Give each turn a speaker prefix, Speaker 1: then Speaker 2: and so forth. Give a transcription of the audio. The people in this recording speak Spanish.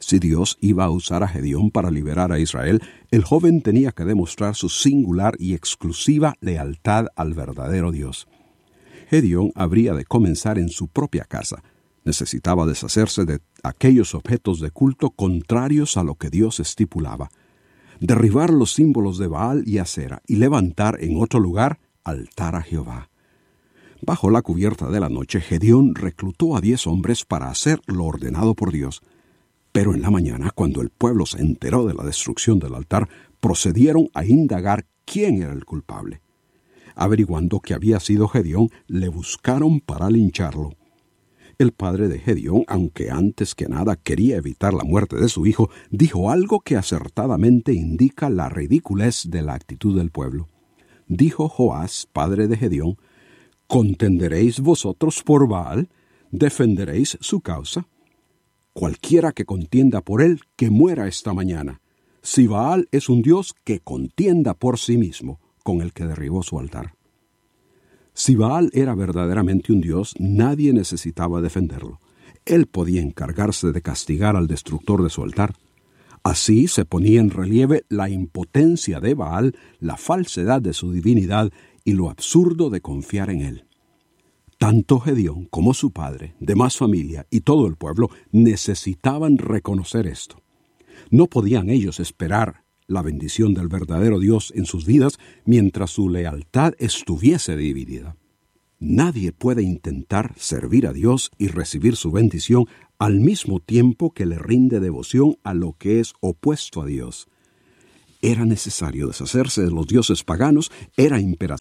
Speaker 1: Si Dios iba a usar a Gedeón para liberar a Israel, el joven tenía que demostrar su singular y exclusiva lealtad al verdadero Dios. Gedeón habría de comenzar en su propia casa. Necesitaba deshacerse de aquellos objetos de culto contrarios a lo que Dios estipulaba, derribar los símbolos de Baal y Acera y levantar en otro lugar altar a Jehová. Bajo la cubierta de la noche, Gedeón reclutó a 10 hombres para hacer lo ordenado por Dios. Pero en la mañana, cuando el pueblo se enteró de la destrucción del altar, procedieron a indagar quién era el culpable. Averiguando que había sido Gedeón, le buscaron para lincharlo. El padre de Gedeón, aunque antes que nada quería evitar la muerte de su hijo, dijo algo que acertadamente indica la ridiculez de la actitud del pueblo. Dijo Joás, padre de Gedeón: ¿contenderéis vosotros por Baal? ¿Defenderéis su causa? Cualquiera que contienda por él, que muera esta mañana. Si Baal es un dios, que contienda por sí mismo con el que derribó su altar. Si Baal era verdaderamente un dios, nadie necesitaba defenderlo. Él podía encargarse de castigar al destructor de su altar. Así se ponía en relieve la impotencia de Baal, la falsedad de su divinidad y lo absurdo de confiar en él. Tanto Gedeón como su padre, demás familia y todo el pueblo necesitaban reconocer esto. No podían ellos esperar la bendición del verdadero Dios en sus vidas mientras su lealtad estuviese dividida. Nadie puede intentar servir a Dios y recibir su bendición al mismo tiempo que le rinde devoción a lo que es opuesto a Dios. Era necesario deshacerse de los dioses paganos, era imperativo